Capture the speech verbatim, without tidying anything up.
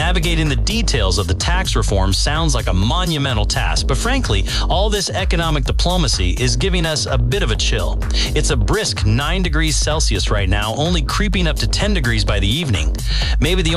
Navigating the details of the tax reform sounds like a monumental task, but frankly, all this economic diplomacy is giving us a bit of a chill. It's a brisk nine degrees Celsius right now, only creeping up to ten degrees by the evening. Maybe the